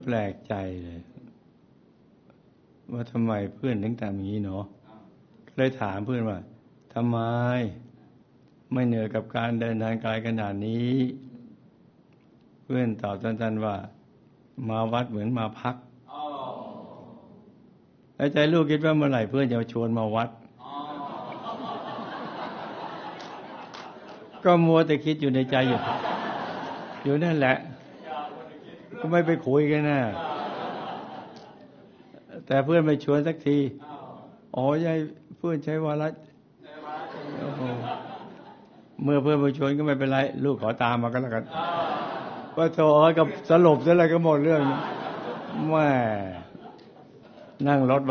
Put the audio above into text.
แปลกใจเลยว่าทำไมเพื่อนถึงทำอย่างนี้เนาะเลยถามเพื่อนว่าทำไมไม่เหนื่อยกับการเดินทางไกลขนาดนี้เพื่อนตอบสั้นๆว่ามาวัดเหมือนมาพักแล้วใจลูกคิดว่าเมื่อไหร่เพื่อนจะชวนมาวัดก็มัวแต่คิดอยู่ในใจอยู่นั่นแหละก็ไม่ไปคุยกันนะแต่เพื่อนไม่ชวนสักทีอ๋อยายเพื่อนใช้วาระเมื่อเพื่อนมาชวนก็ไม่เป็นไรลูกขอตามมาก็แล้วกันก็โทรกับสลบซะเลยก็หมดเรื่องแม่นั่งรถ